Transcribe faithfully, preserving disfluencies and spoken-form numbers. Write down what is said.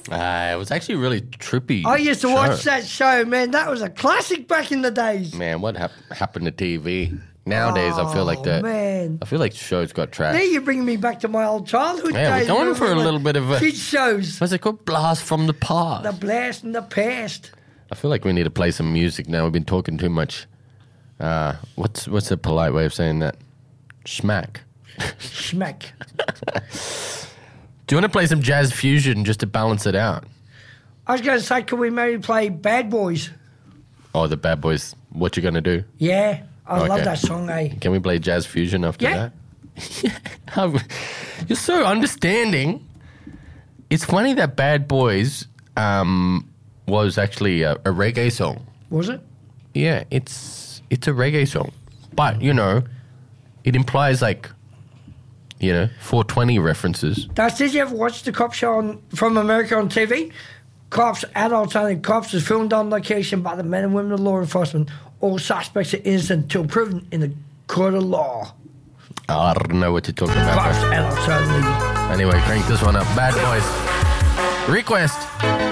Uh, it was actually really trippy. I used to show. watch that show, man. That was a classic back in the days. Man, what hap- happened to T V? Nowadays, I feel like Oh, the man. I feel like shows got Now trashed. you're bringing me back to my old childhood Yeah, we're days. going when for we a were little bit of a- kids shows. What's it called? Blast from the past. The blast in the past. I feel like we need to play some music now. We've been talking too much. Uh, what's what's a polite way of saying that? Schmack. Schmack. Do you want to play some jazz fusion just to balance it out? I was going to say, can we maybe play Bad Boys? Oh, the Bad Boys. What you gonna do? Yeah, I love Okay. that song, eh? Can we play jazz fusion after Yeah. that? You're so understanding. It's funny that Bad Boys um, was actually a, a reggae song. Was it? Yeah, it's it's a reggae song, but you know, it implies like, you know, four twenty references. Dust, did you ever watch the cop show on, from America on T V? Cops, adults only cops is filmed on location by the men and women of law enforcement. All suspects are innocent until proven in the court of law. I don't know what you're talking about. Cops, bro. adults only. Anyway, crank this one up. Bad Boys. Request.